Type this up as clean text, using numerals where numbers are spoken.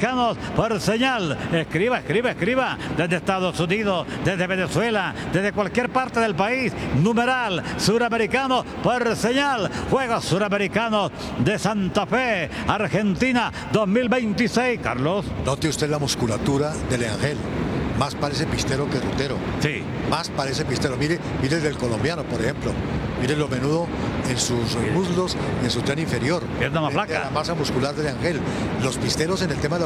Suramericanos por señal. Escriba, escriba, escriba. Desde Estados Unidos, desde Venezuela, desde cualquier parte del país. Numeral Suramericanos por señal. Juegos Suramericanos de Santa Fe, Argentina 2026. Carlos. Note usted la musculatura de Leangel. Más parece pistero que rutero. Sí. Más parece pistero. Mire el del colombiano, por ejemplo. Mire lo menudo en sus muslos, en su tren inferior. Pierna más flaca. La masa muscular de Leangel. Los pisteros en el tema de la